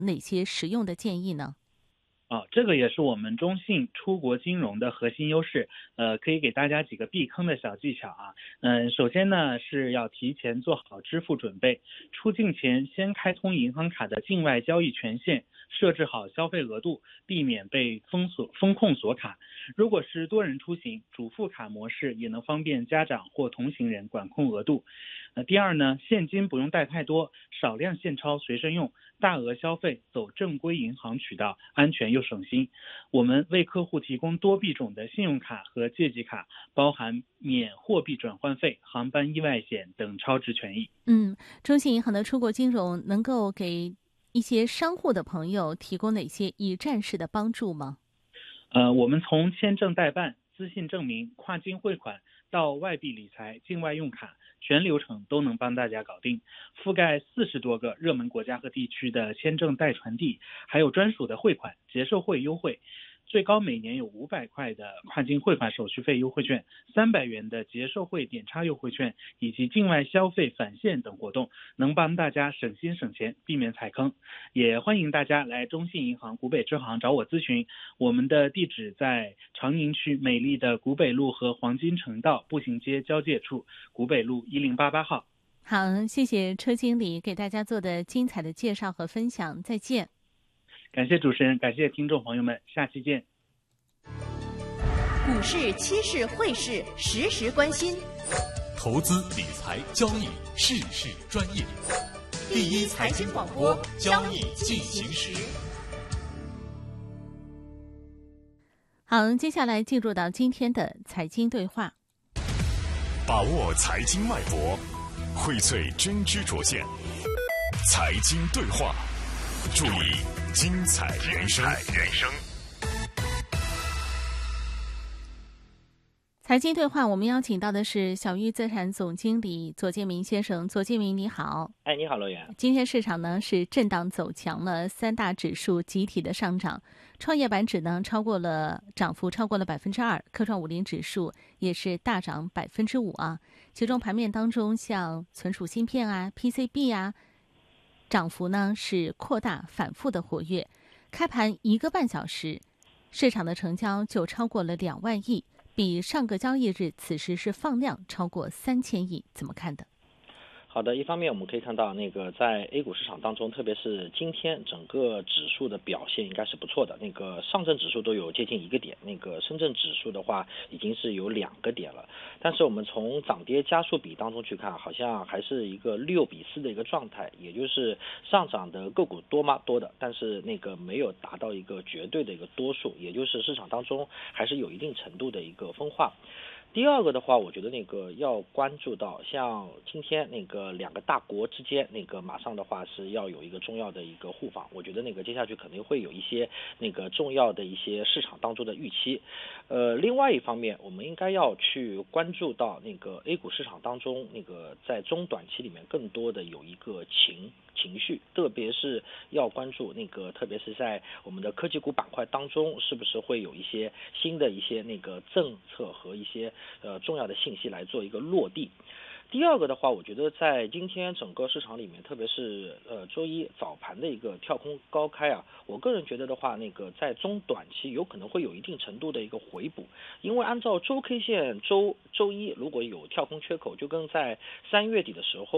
哪些实用的建议呢？ 这个也是我们中信出国金融的核心优势，可以给大家几个避坑的小技巧啊。首先呢是要提前做好支付准备，出境前先开通银行卡的境外交易权限，设置好消费额度，避免被风控锁卡。如果是多人出行，主副卡模式也能方便家长或同行人管控额度。第二呢，现金不用带太多，少量现钞随身用，大额消费走正规银行渠道，安全又省心。我们为客户提供多币种的信用卡和借记卡，包含免货币转换费、航班意外险等超值权益。 中信银行的出国金融能够给一些商户的朋友提供哪些一站式的帮助吗？ 我们从签证代办、资信证明、跨境汇款到外币理财、境外用卡，全流程都能帮大家搞定，覆盖40多个热门国家和地区的签证代传递，还有专属的汇款、结售汇优惠。最高每年有500块的跨境汇款手续费优惠券、300元的结售汇点差优惠券，以及境外消费返现等活动，能帮大家省心省钱，避免踩坑。也欢迎大家来中信银行古北支行找我咨询，我们的地址在长宁区美丽的古北路和黄金城道步行街交界处，古北路1088号。 好，谢谢车经理给大家做的精彩的介绍和分享，再见。 感谢主持人，感谢听众朋友们，下期见。 股市、期市、汇市，时时关心。 投资理财交易，事事专业。第一财经广播，交易进行时。 好，接下来进入到今天的财经对话， 把握财经脉搏，荟萃真知灼见。财经对话，助力精彩人生。 财经对话，我们邀请到的是小玉资产总经理左建明先生。左建明，你好。 你好，罗源。 今天市场呢是震荡走强了，三大指数集体的上涨，创业板指呢涨幅超过了2%，科创50指数也是大涨5%啊。其中盘面当中，像存储芯片啊、PCB 啊，涨幅呢是扩大反复的活跃。开盘1个半小时，市场的成交就超过了2万亿。比上个交易日此时是放量超过3000亿，怎么看的？ 好的，一方面我们可以看到在 A 股市场当中，特别是今天整个指数的表现应该是不错的。上证指数都有接近1个点，深圳指数的话已经是有2个点了。但是我们从涨跌家数比当中去看，好像还是一个6:4的一个状态，也就是上涨的个股多吗？多的，但是没有达到一个绝对的一个多数，也就是市场当中还是有一定程度的一个分化。第二个的话，我觉得要关注到，像今天2个大国之间马上的话是要有一个重要的一个互访，我觉得接下去肯定会有一些重要的一些市场当中的预期。另外一方面，我们应该要去关注到A 股市场当中在中短期里面更多的有一个情绪，特别是要关注特别是在我们的科技股板块当中，是不是会有一些新的一些政策和一些重要的信息来做一个落地。第二个的话，我觉得在今天整个市场里面，特别是周一早盘的一个跳空高开啊，我个人觉得的话，在中短期有可能会有一定程度的一个回补，因为按照周 K 线周一如果有跳空缺口，就跟在3月底的时候